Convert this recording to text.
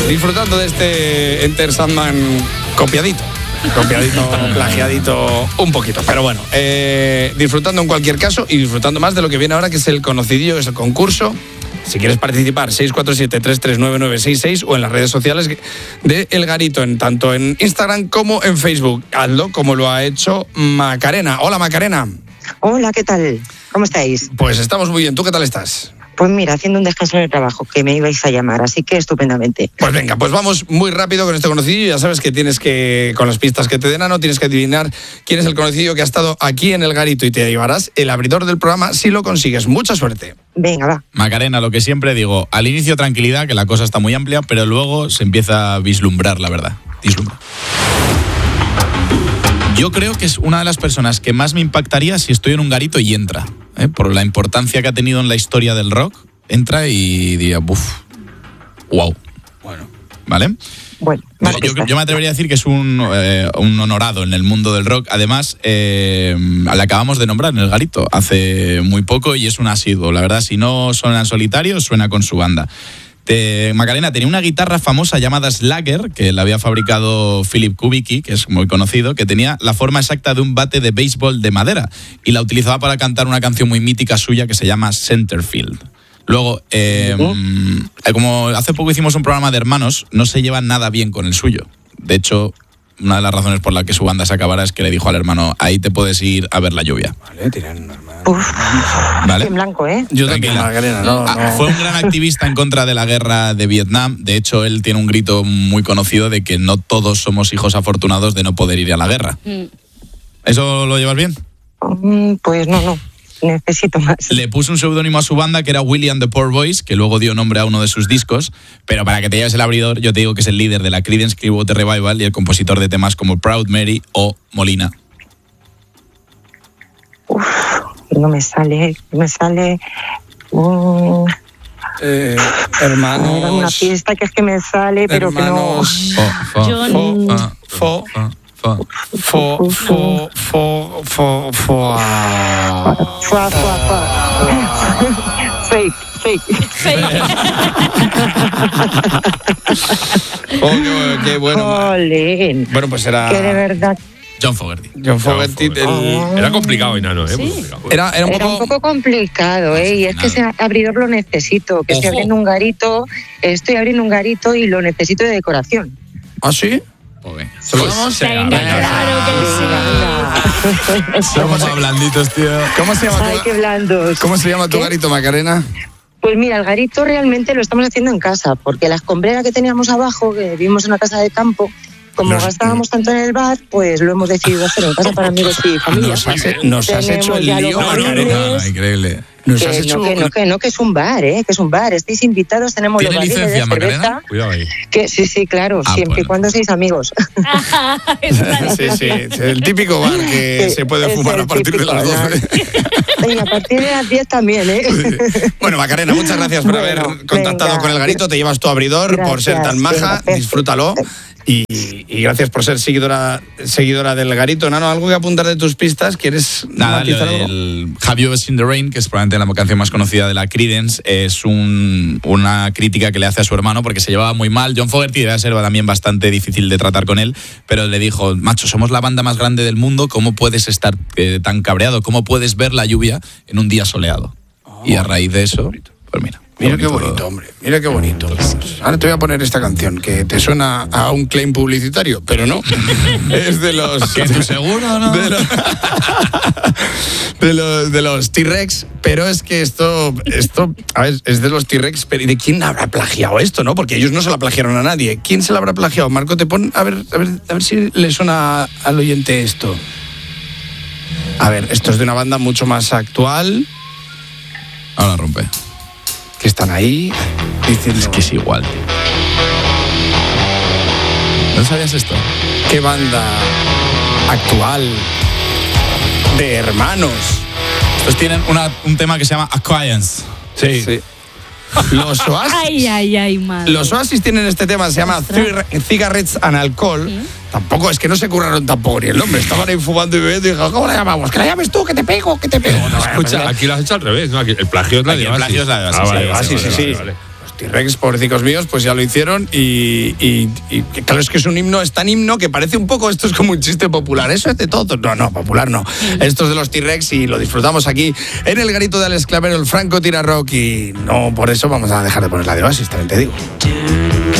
disfrutando de este Enter Sandman copiadito, plagiadito un poquito, pero bueno, disfrutando en cualquier caso y disfrutando más de lo que viene ahora, que es el conocidillo, es el concurso. Si quieres participar, 647-339966 o en las redes sociales de El Garito, tanto en Instagram como en Facebook. Hazlo como lo ha hecho Macarena. Hola, Macarena. Hola, ¿qué tal? ¿Cómo estáis? Pues estamos muy bien. ¿Tú qué tal estás? Pues mira, haciendo un descanso en el trabajo, que me ibais a llamar, así que estupendamente. Pues venga, pues vamos muy rápido con este conocido. Ya sabes que tienes que, con las pistas que te den, no tienes que adivinar quién es el conocido que ha estado aquí en El Garito y te llevarás el abridor del programa si lo consigues. Mucha suerte. Venga, va. Macarena, lo que siempre digo, al inicio tranquilidad, que la cosa está muy amplia, pero luego se empieza a vislumbrar, la verdad. Yo creo que es una de las personas que más me impactaría si estoy en un garito y entra, por la importancia que ha tenido en la historia del rock. Entra y diría, wow. Bueno. ¿Vale? Bueno, yo me atrevería a decir que es un honorado en el mundo del rock. Además, le acabamos de nombrar en El Garito hace muy poco y es un asiduo. La verdad, si no suena en solitario, suena con su banda. Macarena tenía una guitarra famosa llamada Slagger, que la había fabricado Philip Kubicki, que es muy conocido, que tenía la forma exacta de un bate de béisbol de madera y la utilizaba para cantar una canción muy mítica suya que se llama Centerfield. Luego, como hace poco hicimos un programa de hermanos, no se llevan nada bien con el suyo. De hecho, una de las razones por la que su banda se acabara es que le dijo al hermano, ahí te puedes ir a ver la lluvia. Vale, tiran un hermano. ¿Vale? En blanco, ¿eh? Yo también, Macarena, no. Fue un gran activista en contra de la guerra de Vietnam. De hecho, él tiene un grito muy conocido de que no todos somos hijos afortunados de no poder ir a la guerra. ¿Eso lo llevas bien? Pues no. Necesito más. Le puso un seudónimo a su banda que era William the Poor Boys, que luego dio nombre a uno de sus discos, pero para que te lleves el abridor, yo te digo que es el líder de la Creedence Clearwater Revival y el compositor de temas como Proud Mary o Molina. No me sale. Hermanos. Una fiesta que es que me sale, pero hermanos, que no. Fake. Qué bueno. Jolín. Bueno, pues era... Que de verdad... John Fogerty. Era complicado, Inano, ¿Sí? Muy complicado. Era un poco complicado, y es que ese abridor lo necesito, que estoy abriendo un garito, y lo necesito de decoración. ¿Ah, sí? ¿Se lo damos? Claro que sí. Somos blanditos, tío. ¿Cómo se llama Ay, qué blandos. ¿Cómo se llama tu garito, Macarena? Pues mira, el garito realmente lo estamos haciendo en casa, porque la escombrera que teníamos abajo, que vivimos en una casa de campo, como gastábamos tanto en el bar, pues lo hemos decidido hacer en casa para amigos y familia. Nos has hecho el lío, Macarena. Increíble. Que es un bar, que es un bar. Estáis invitados, tenemos los ¿Tiene barriles licencia, de cerveza. Macarena? Cuidado ahí. Que, sí, claro, siempre y cuando seáis amigos. Sí, el típico bar que se puede fumar a partir de las 12. Y a partir de las 10 también, Bueno, Macarena, muchas gracias por haber contactado con El Garito. Te llevas tu abridor, por ser tan maja. Disfrútalo. Y gracias por ser seguidora del Garito. Nano, ¿algo que apuntar de tus pistas? ¿Quieres matizar algo? El Have You Ever Seen the Rain, que es probablemente la canción más conocida de la Creedence, es una crítica que le hace a su hermano porque se llevaba muy mal. John Fogerty debe ser también bastante difícil de tratar con él, pero le dijo, macho, somos la banda más grande del mundo, ¿cómo puedes estar tan cabreado? ¿Cómo puedes ver la lluvia en un día soleado? Y a raíz de eso, pues mira. Mira qué bonito, hombre. Mira qué bonito. Ahora te voy a poner esta canción que te suena a un claim publicitario, pero no. Es de los... ¿Que tú seguro, no? De los T-Rex, pero es que esto, a ver, es de los T-Rex, pero ¿y de quién habrá plagiado esto, no? Porque ellos no se la plagiaron a nadie. ¿Quién se la habrá plagiado? Marco, te pon a ver si le suena al oyente esto. A ver, esto es de una banda mucho más actual. Ahora rompe. Que están ahí diciendo... Es que es igual, tío. ¿No sabías esto? ¿Qué banda actual de hermanos? Estos tienen un tema que se llama Acquaintance. Sí. Los Oasis. Ay, madre. Los Oasis tienen este tema, se llama Cigarettes and Alcohol. Tampoco, es que no se curraron tampoco ni el nombre. Estaban ahí fumando y bebiendo y dijo, ¿cómo la llamamos? Que la llames tú, que te pego. No, escucha, aquí lo has hecho al revés, ¿no? Aquí el plagio es la de Oasis. Sí. T-Rex, pobrecicos míos, pues ya lo hicieron y claro, es que es un himno, es tan himno que parece un poco, esto es como un chiste popular, eso es de todo, no, popular no, esto es de los T-Rex y lo disfrutamos aquí en el garito de Alex Clavero, el Franco Tira Rock, y no por eso vamos a dejar de poner la de Oasis, también te digo.